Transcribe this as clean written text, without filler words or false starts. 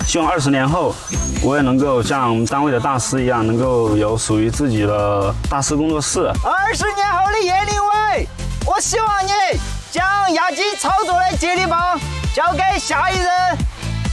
希望20年后，我也能够像单位的大师一样，能够有属于自己的大师工作室。 20年后的叶林伟，我希望你将亚基操作的接力棒交给下一任。